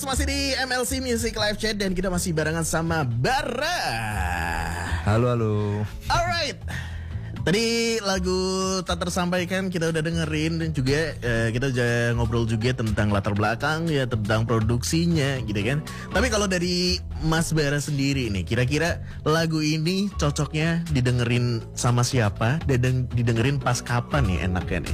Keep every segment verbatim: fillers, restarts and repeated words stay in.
Yes, masih di M L C Music Live Chat dan kita masih barengan sama Bara. Halo, halo. Alright. Tadi lagu tak tersampaikan kita udah dengerin dan juga eh, kita udah ngobrol juga tentang latar belakang ya, tentang produksinya gitu kan. Tapi kalau dari Mas Bara sendiri nih, kira-kira lagu ini cocoknya didengerin sama siapa dan didengerin pas kapan nih enaknya nih?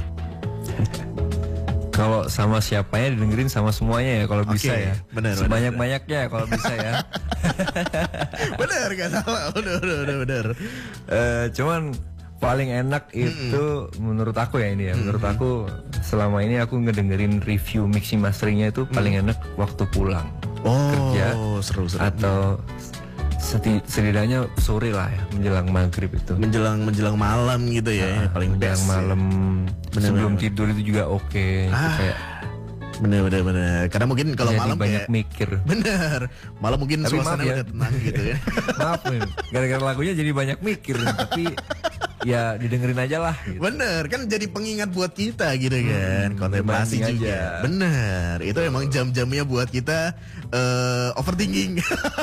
Kalau sama siapanya didengerin sama semuanya ya kalau Oke, bisa ya. benar, Sebanyak-banyaknya kalau bisa ya. Bener gak salah, bener bener bener. Eh, cuman paling enak itu mm-hmm. menurut aku ya ini ya. Menurut mm-hmm. aku selama ini aku ngedengerin review mixing masteringnya itu paling enak waktu pulang oh, kerja seru, seru. atau seti- setidaknya sore lah ya, menjelang maghrib itu. Menjelang menjelang malam gitu ya, Nah, paling menjelang best. malam ya. sebelum bener, tidur itu juga oke. Okay. Ah. Kayak Bener bener bener. Karena mungkin kalau jadi malam banyak kayak, mikir. Bener. Malam mungkin tapi suasana ya, udah tenang gitu ya. Maaf nih, gara-gara lagunya jadi banyak mikir. Tapi ya didengerin aja lah. Gitu. Bener, kan jadi pengingat buat kita gitu kan. Hmm, kontemplasi juga. Aja. Bener. Itu emang jam-jamnya buat kita uh, overthinking.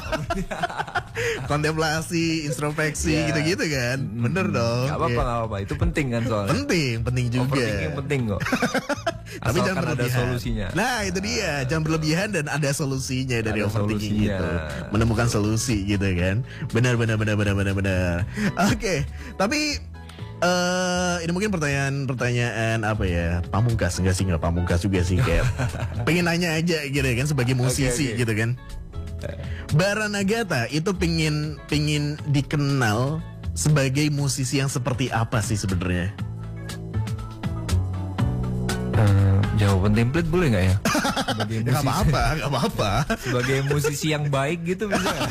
Kontemplasi, introspeksi yeah. gitu-gitu kan. Bener hmm, dong. Gak apa-apa, yeah. gak apa-apa. Itu penting kan soalnya. Penting, penting juga. Overthinking penting kok. Tapi jangan berlebihan. Ada solusinya. Nah itu dia, jangan berlebihan dan ada solusinya dari ada overthinking solusinya. gitu. Menemukan solusi gitu kan. Benar benar benar benar benar benar. Oke, okay. Tapi uh, ini mungkin pertanyaan-pertanyaan apa ya? Pamungkas enggak sih, enggak pamungkas juga sih kayak. Pengen nanya aja gitu kan sebagai musisi okay, okay. gitu kan. Bara Nagata itu pingin pingin dikenal sebagai musisi yang seperti apa sih sebenarnya? Uh, jawaban template boleh nggak ya? Sebagai musisi, gak apa-apa, gak apa-apa. Sebagai musisi yang baik gitu bisa gak?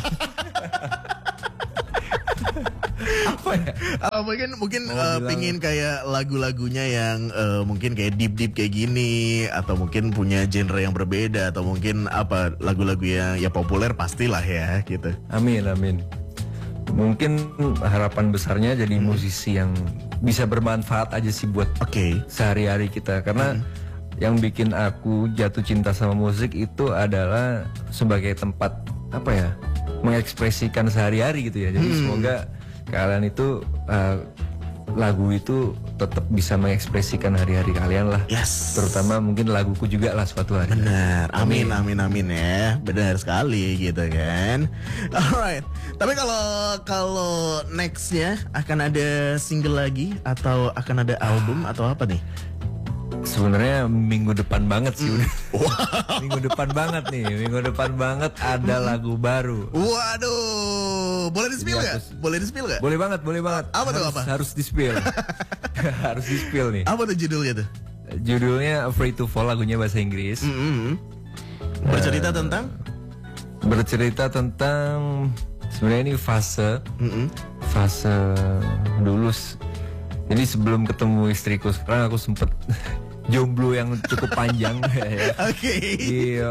Apa ya? Uh, mungkin mungkin uh, pingin kayak lagu-lagunya yang uh, mungkin kayak deep deep kayak gini, atau mungkin punya genre yang berbeda, atau mungkin apa lagu-lagu yang ya populer pastilah ya gitu. Amin amin. Mungkin harapan besarnya jadi hmm. musisi yang bisa bermanfaat aja sih buat okay. sehari-hari kita. Karena hmm. yang bikin aku jatuh cinta sama musik itu adalah sebagai tempat apa ya, mengekspresikan sehari-hari gitu ya. Jadi hmm. semoga kalian itu uh, lagu itu tetap bisa mengekspresikan hari-hari kalian lah. Yes. Terutama mungkin laguku juga lah suatu hari. Benar. Amin amin amin ya. Benar sekali gitu kan. Alright. Tapi kalau kalau nextnya akan ada single lagi atau akan ada album atau apa nih? Sebenarnya minggu depan banget sih udah. Wow. Minggu depan banget nih, minggu depan banget ada lagu baru. Waduh, boleh di spill nggak? Boleh di spill nggak? Boleh banget, boleh banget. Apa harus, tuh apa? Harus di spill. Harus di spill nih. Apa tuh judulnya tuh? Judulnya Afraid to Fall, lagunya bahasa Inggris. Mm-hmm. Bercerita uh, tentang? Bercerita tentang sebenarnya ini fase, mm-hmm. fase dulu. Jadi sebelum ketemu istriku sekarang aku sempet jomblo yang cukup panjang. Ya. Oke. Okay. Iya.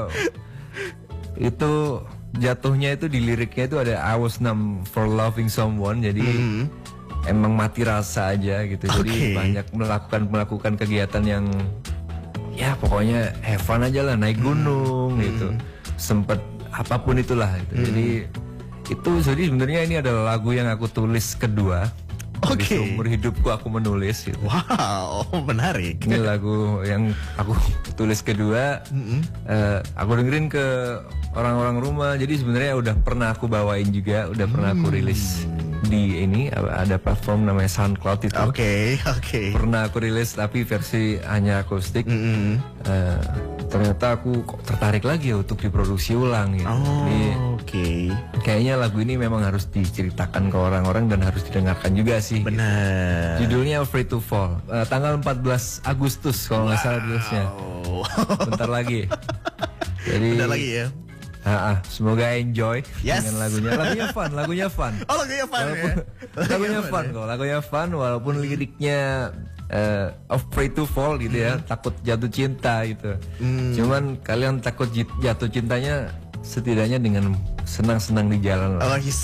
Itu jatuhnya itu di liriknya itu ada I was numb for loving someone. Jadi mm-hmm. emang mati rasa aja gitu. Okay. Jadi banyak melakukan melakukan kegiatan yang ya pokoknya have fun aja lah, naik gunung mm-hmm. gitu. Sempet apapun itulah gitu. Mm-hmm. Jadi itu jadi sebenarnya ini adalah lagu yang aku tulis kedua. Oke. Okay. Seumur hidupku aku menulis gitu. Wow, menarik. Ini lagu yang aku tulis kedua. Mm-hmm. uh, aku dengerin ke orang-orang rumah. Jadi sebenarnya udah pernah aku bawain juga, udah mm. pernah aku rilis di ini ada platform namanya SoundCloud itu. Oke, okay, oke. Okay. Pernah aku rilis tapi versi hanya akustik. Mm-hmm. uh, ternyata aku kok tertarik lagi ya untuk diproduksi ulang gitu. Oh, oke. Okay. Kayaknya lagu ini memang harus diceritakan ke orang-orang dan harus didengarkan juga sih. Benar. Gitu. Judulnya Afraid to Fall. Uh, tanggal empat belas Agustus kalau nggak wow. salah rilisnya. Bentar lagi. Jadi bentar lagi ya. Ha-ha, semoga enjoy yes. dengan lagunya. Lagunya fun, lagunya fun. Oh, lagunya fun walaupun, ya. Lagunya fun kok, lagunya fun walaupun liriknya uh, Afraid to Fall gitu ya, hmm. takut jatuh cinta gitu. Hmm. Cuman kalian takut jatuh cintanya setidaknya dengan senang-senang di jalan lah. Oh, yes.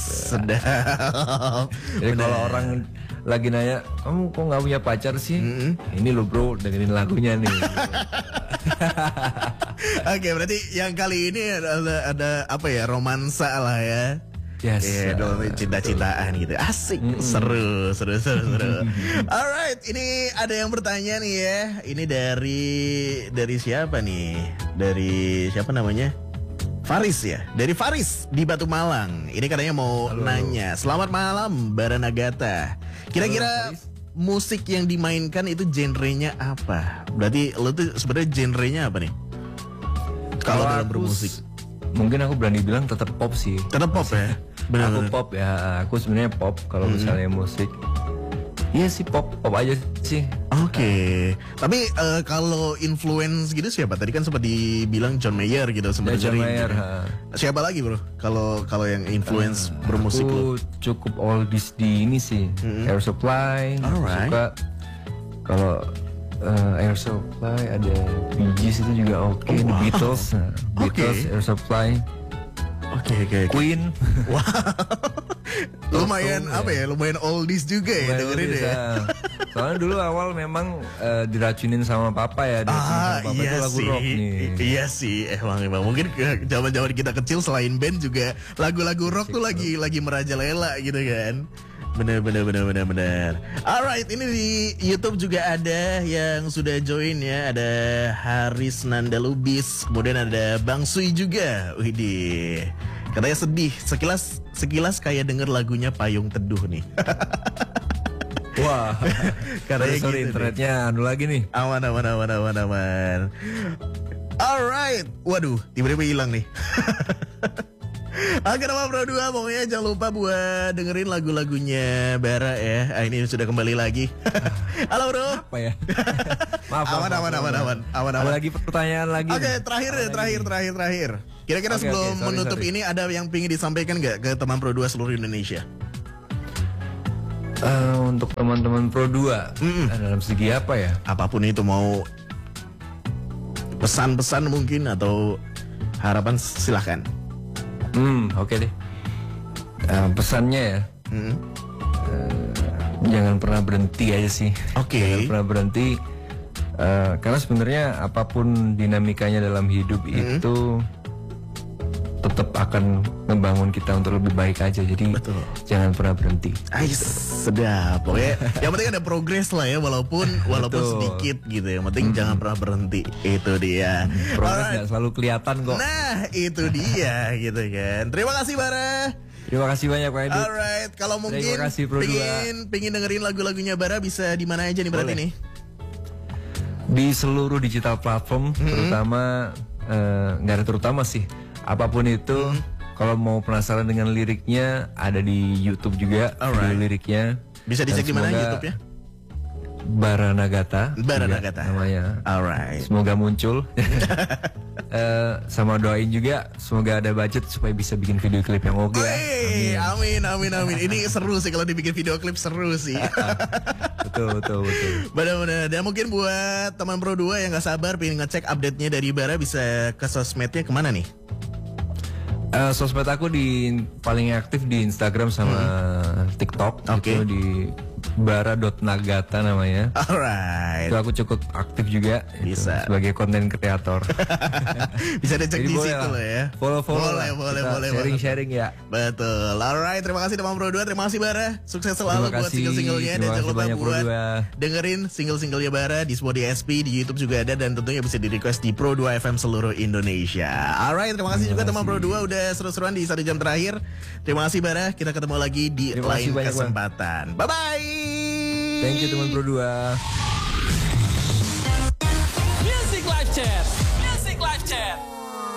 Sedap. Jadi kalau orang lagi nanya, kamu kok nggak punya pacar sih? Mm-hmm. Ini lo bro, dengerin lagunya nih. Oke, berarti yang kali ini ada, ada apa ya, romansa lah ya. Yes. Iya, dong, cinta-cintaan gitu. Asik, mm-hmm. seru, seru, seru, seru. Alright, ini ada yang bertanya nih ya. Ini dari dari siapa nih? Dari siapa namanya? Faris ya, dari Faris di Batu Malang. Ini katanya mau Halo. nanya. Selamat malam, Bara Nagata. Kira-kira Halo, musik yang dimainkan itu genrenya apa? Berarti lo tuh sebenarnya genrenya apa nih? Kalau dalam bermusik, mungkin aku berani bilang tetap pop sih. Tetap pop ya. Benar, aku pop ya. Aku sebenarnya pop kalau hmm. misalnya musik. Iya sih pop, pop aja sih. Oke. Okay. Tapi uh, kalau influence gitu siapa? Tadi kan sempat dibilang John Mayer gitu sebenarnya. John Mayer. Gitu. Siapa lagi bro? Kalau kalau yang influence uh, bermusik aku lo? Cukup oldies di ini sih. Mm-hmm. Air Supply. Alright. Suka. Kalau uh, Air Supply ada Bee Gees itu juga oke. Okay. Oh, wow. The Beatles. Nah, Beatles, okay. Air Supply. Oke okay, oke. Okay, okay. Queen. Wow. Lumayan oh, apa ya? Lumayan oldies juga ya dengerin ya. Soalnya dulu awal memang uh, diracunin sama papa ya. Ah sama papa iya itu lagu sih. rock nih. Iya sih. Emang emang mungkin zaman-zaman kita kecil selain band juga lagu-lagu rock tuh lagi lagi merajalela gitu kan. Bener bener bener bener bener. Alright, ini di YouTube juga ada yang sudah join ya. Ada Haris Nanda Lubis, kemudian ada Bang Sui juga. Widih, katanya sedih. Sekilas sekilas kayak denger lagunya Payung Teduh nih. Wah, katanya sorry, gitu internetnya deh. Anu lagi nih. Aman aman aman aman aman. Alright, waduh, tiba-tiba hilang nih. Oke, nama Pro dua, pokoknya jangan lupa buat dengerin lagu-lagunya Bara ya. Ah, ini sudah kembali lagi. Halo bro. Apa ya? Maaf, aman, aman, aman, aman, aman, aman. Ada lagi pertanyaan lagi. Oke, okay, terakhir deh, terakhir, terakhir, terakhir. Kira-kira okay, sebelum okay, sorry, menutup sorry. ini ada yang pingin disampaikan nggak ke teman Pro dua seluruh Indonesia? Uh, untuk teman-teman Pro dua, mm-mm. dalam segi apa ya? Apapun itu, mau pesan-pesan mungkin atau harapan, silahkan. Hmm, oke okay deh. Uh, pesannya ya, hmm. uh, jangan pernah berhenti aja sih. Oke. Okay. Jangan pernah berhenti, uh, karena sebenarnya apapun dinamikanya dalam hidup hmm. itu tetap akan membangun kita untuk lebih baik aja. Jadi betul. Jangan pernah berhenti. Ais, sedap. Pokoknya yang penting ada progres lah ya, walaupun walaupun betul. sedikit gitu. Yang penting hmm. jangan pernah berhenti. Itu dia. Hmm, progres nggak selalu kelihatan kok. Nah, itu dia gitu kan. Terima kasih Bara. Terima kasih banyak Pak Edu. Alright, kalau mungkin kasih, pingin pingin dengerin lagu-lagunya Bara bisa di mana aja nih berarti nih? Di seluruh digital platform, hmm. terutama nggak uh, ada terutama sih. Apapun itu, hmm. kalau mau penasaran dengan liriknya, ada di YouTube juga. Alright. Video liriknya. Bisa dicek di mana YouTube ya? Bara Nagata. Bara Nagata namanya. Alright. Semoga muncul. uh, sama doain juga, semoga ada budget supaya bisa bikin video klip yang oke. Okay. Amin. amin, amin, amin. Ini seru sih kalau dibikin video klip, seru sih. betul, betul, betul. Benar-benar. Dan mungkin buat teman Pro dua yang nggak sabar pengen ngecek update-nya dari Bara, bisa ke sosmednya kemana nih? Uh, sosmed aku di paling aktif di Instagram sama hmm. TikTok. Oke. Okay. Di bara dot nagata namanya. Alright. Itu aku cukup aktif juga. Bisa. Itu, sebagai konten kreator. Bisa dicek di situ loh ya. Follow follow. Boleh boleh boleh. Sharing sharing ya. Betul. Alright. Terima kasih teman Pro dua. Terima kasih Bara. Sukses selalu buat single-singlenya, dan jangan lupa buat dengerin single-singlenya Bara di Spotify S P, di YouTube juga ada, dan tentunya bisa di request di Pro dua F M seluruh Indonesia. Alright. Terima kasih terima juga teman Pro dua udah seru-seruan di satu jam terakhir. Terima kasih Bara. Kita ketemu lagi di lain kesempatan. Bye bye. Thank you teman Pro dua.